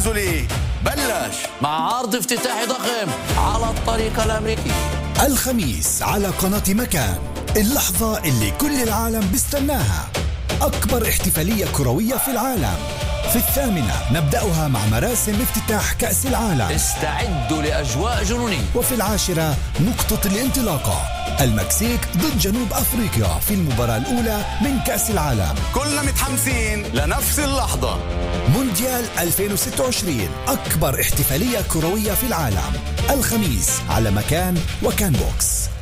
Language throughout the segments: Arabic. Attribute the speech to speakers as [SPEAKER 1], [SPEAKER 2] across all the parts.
[SPEAKER 1] التنازلي بلش مع عرض افتتاحي ضخم على الطريق الأمريكي
[SPEAKER 2] الخميس على قناة مكان، اللحظة اللي كل العالم بيستناها، أكبر احتفالية كروية في العالم. في 8 نبدأها مع مراسم افتتاح كأس العالم،
[SPEAKER 1] استعدوا لأجواء جنونية.
[SPEAKER 2] وفي 10 نقطة الانطلاقة، المكسيك ضد جنوب أفريقيا في المباراة الأولى من كأس العالم.
[SPEAKER 1] كلنا متحمسين لنفس اللحظة.
[SPEAKER 2] مونديال 2026، أكبر احتفالية كروية في العالم، الخميس على مكان وكان بوكس.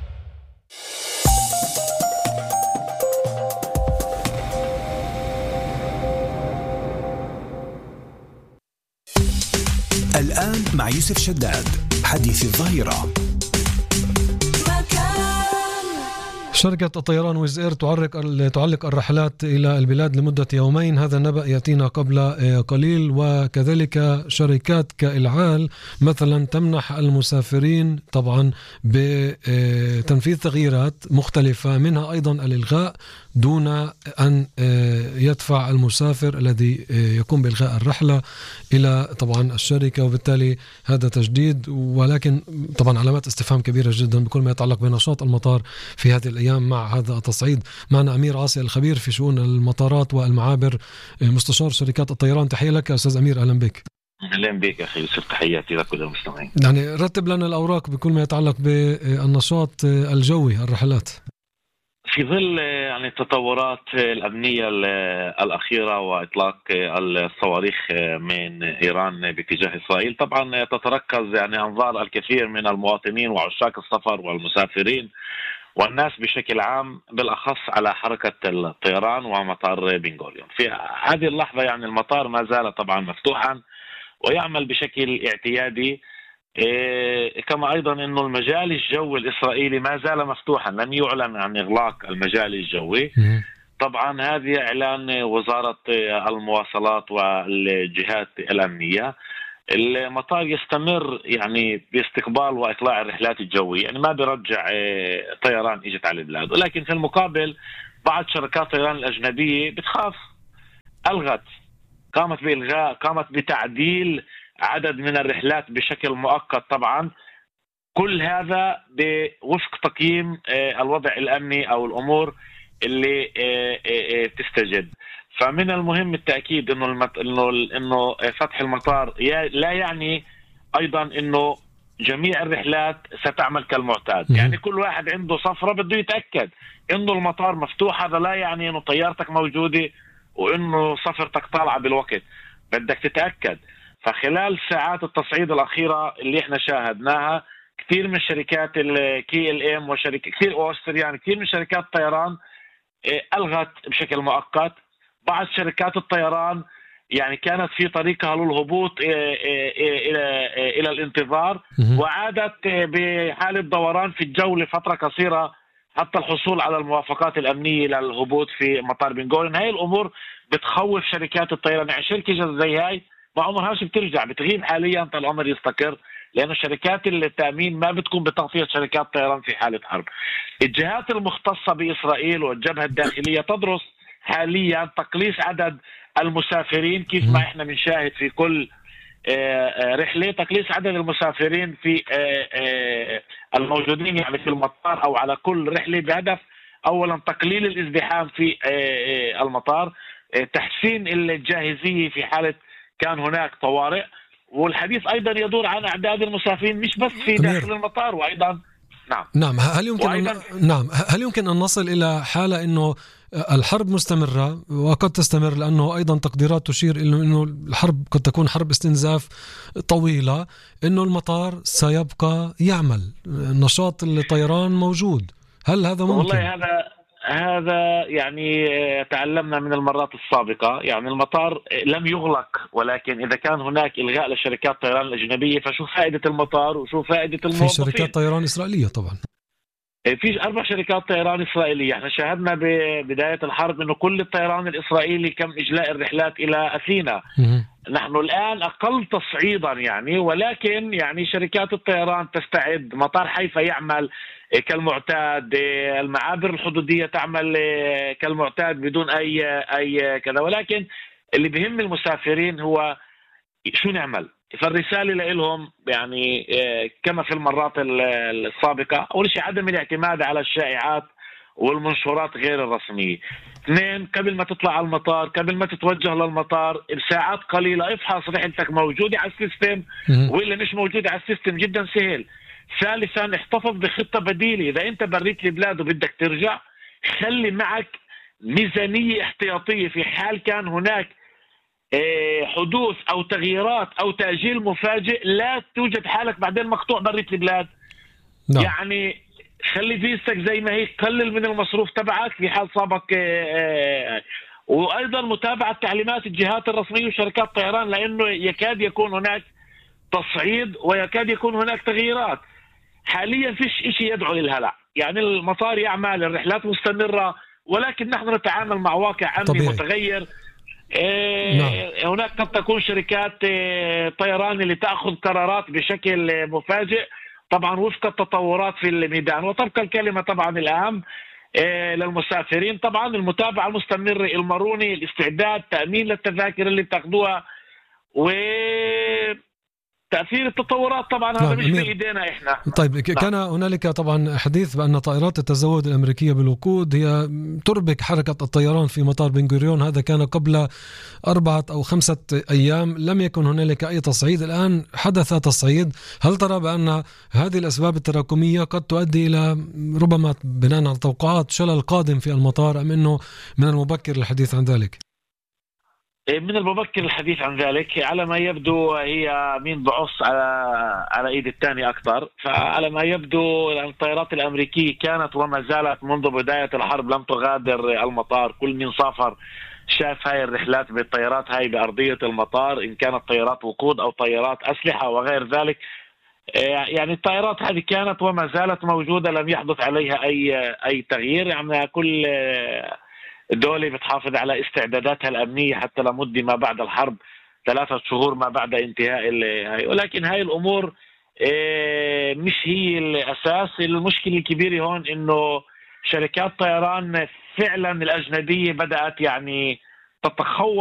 [SPEAKER 2] الآن مع يوسف شداد، حديث الظهيرة.
[SPEAKER 3] شركة الطيران ويز إير تعلق الرحلات إلى البلاد لمدة يومين. هذا النبأ يأتينا قبل قليل. وكذلك شركات كالعال مثلا تمنح المسافرين طبعا بتنفيذ تغييرات مختلفة، منها أيضا الإلغاء دون أن يدفع المسافر الذي يقوم بإلغاء الرحلة إلى طبعا الشركة، وبالتالي هذا تجديد، ولكن طبعا علامات استفهام كبيرة جدا بكل ما يتعلق بنشاط المطار في هذه الأيام مع هذا التصعيد. معنا أمير عاصي الخبير في شؤون المطارات والمعابر، مستشار شركات الطيران. تحية لك أستاذ أمير، أهلا بك.
[SPEAKER 4] أهلا بك أخي يوسف، تحياتي لكل المستمعين.
[SPEAKER 3] يعني رتب لنا الأوراق بكل ما يتعلق بالنشاط الجوي، الرحلات
[SPEAKER 4] في ظل يعني التطورات الأمنية الأخيرة وإطلاق الصواريخ من إيران باتجاه إسرائيل. طبعا تتركز يعني أنظار الكثير من المواطنين وعشاق السفر والمسافرين والناس بشكل عام بالأخص على حركة الطيران ومطار بن غوريون. في هذه اللحظة يعني المطار ما زال طبعا مفتوحا ويعمل بشكل اعتيادي، كما أيضا أنه المجال الجوي الإسرائيلي ما زال مفتوحا، لم يعلن عن إغلاق المجال الجوي. طبعا هذه إعلان وزارة المواصلات والجهات الأمنية. المطار يستمر يعني باستقبال وإطلاع الرحلات الجوية، يعني ما برجع طيران إجت على البلاد، ولكن في المقابل بعض شركات الطيران الأجنبية بتخاف، ألغت، قامت بإلغاء، قامت بتعديل عدد من الرحلات بشكل مؤقت. طبعا كل هذا بوفق تقييم الوضع الأمني أو الأمور اللي تستجد. فمن المهم التأكيد إنه فتح المطار لا يعني أيضا إنه جميع الرحلات ستعمل كالمعتاد. يعني كل واحد عنده سفرة بده يتأكد إنه المطار مفتوح. هذا لا يعني إنه طيارتك موجودة وإنه سفرتك طالعة بالوقت، بدك تتأكد. فخلال ساعات التصعيد الأخيرة اللي احنا شاهدناها، كثير من شركات KLM وشركة كثير من شركات الطيران ألغت بشكل مؤقت. بعض شركات الطيران يعني كانت في طريقها للهبوط إلى الانتظار، وعادت بحالة دوران في الجو لفترة قصيرة حتى الحصول على الموافقات الأمنية للهبوط في مطار بن غوريون. هاي الأمور بتخوف شركات الطيران. يعني شركة زي هاي ما عمرهاش بترجع، بتغيب حاليا طال الأمر يستقر، لأن شركات التأمين ما بتكون بتغطية شركات الطيران في حالة حرب. الجهات المختصة بإسرائيل والجبهة الداخلية تدرس حاليا تقليص عدد المسافرين، كيف ما احنا بنشاهد في كل رحلة تقليص عدد المسافرين في الموجودين يعني في المطار أو على كل رحلة، بهدف أولا تقليل الازدحام في المطار، تحسين الجاهزية في حالة كان هناك طوارئ. والحديث أيضا يدور عن أعداد المسافرين مش بس في داخل المطار، وأيضا
[SPEAKER 3] هل يمكن أن نصل إلى حالة إنه الحرب مستمرة وقد تستمر، لأنه أيضا تقديرات تشير إنه الحرب قد تكون حرب استنزاف طويلة، إنه المطار سيبقى يعمل، نشاط الطيران موجود؟ هل هذا ممكن؟
[SPEAKER 4] والله هذا يعني تعلمنا من المرات السابقة. يعني المطار لم يغلق، ولكن إذا كان هناك إلغاء لشركات الطيران الأجنبية فشو فائدة المطار وشو فائدة الموظفين؟
[SPEAKER 3] في شركات طيران إسرائيلية طبعا،
[SPEAKER 4] في 4 شركات طيران إسرائيلية. احنا شاهدنا ببداية الحرب إنه كل الطيران الإسرائيلي كم إجلاء الرحلات إلى أثينا. نحن الآن أقل تصعيدا يعني، ولكن يعني شركات الطيران تستعد، مطار حيفا يعمل كالمعتاد، المعابر الحدودية تعمل كالمعتاد بدون أي كذا. ولكن اللي بهم المسافرين هو شو نعمل؟ فالرسالة لهم يعني كما في المرات السابقة، أول شيء عدم الاعتماد على الشائعات والمنشورات غير الرسمية. اثنين، قبل ما تطلع على المطار، قبل ما تتوجه للمطار بساعات قليلة افحص رحلتك موجودة على السيستم وإلا مش موجودة على السيستم، جدا سهل. ثالثا، احتفظ بخطة بديلة. إذا أنت بريت البلاد وبدك ترجع، خلي معك ميزانية احتياطية في حال كان هناك حدوث أو تغييرات أو تأجيل مفاجئ، لا توجد حالك بعدين مقطوع بريت البلاد.
[SPEAKER 3] نعم.
[SPEAKER 4] يعني خلي فيزتك زي ما هي، قلل من المصروف تبعك في حال صابك وأيضا متابعة تعليمات الجهات الرسمية وشركات الطيران، لأنه يكاد يكون هناك تصعيد ويكاد يكون هناك تغييرات. حاليا فيش إشي يدعو للهلع، يعني المطار يعمل، الرحلات مستمرة، ولكن نحن نتعامل مع واقع أمني متغير. هناك قد تكون شركات طيران اللي تأخذ قرارات بشكل مفاجئ طبعا وفق التطورات في الميدان، وتبقى الكلمة طبعا الأهم للمسافرين طبعا المتابعة المستمرة، المرونة، الاستعداد، تأمين للتذاكر اللي بتاخذوها، تأثير التطورات طبعا هذا مش بإيدينا إحنا.
[SPEAKER 3] طيب كان هنالك طبعا حديث بأن طائرات التزود الأمريكية بالوقود هي تربك حركة الطيران في مطار بن غوريون، هذا كان قبل 4 أو 5 أيام، لم يكن هنالك أي تصعيد، الآن حدث تصعيد. هل ترى بأن هذه الأسباب التراكمية قد تؤدي إلى ربما بناء على توقعات شلل قادم في المطار، أم أنه من المبكر الحديث عن ذلك؟
[SPEAKER 4] من المبكر الحديث عن ذلك. على ما يبدو هي مين بعص على ايد الثاني اكثر. فعلى ما يبدو الطائرات الامريكيه كانت وما زالت منذ بدايه الحرب لم تغادر المطار. كل من سافر شاف هاي الرحلات بالطيارات هاي بارضيه المطار، ان كانت طيارات وقود او طيارات اسلحه وغير ذلك. يعني الطائرات هذه كانت وما زالت موجوده، لم يحدث عليها اي تغيير. يعني كل الدولة بتحافظ على استعداداتها الأمنية حتى لمدة ما بعد الحرب، 3 شهور ما بعد انتهاء هاي. ولكن هاي الأمور مش هي الأساس. المشكلة الكبيرة هون إنه شركات طيران فعلا الأجنبية بدأت يعني تتخوف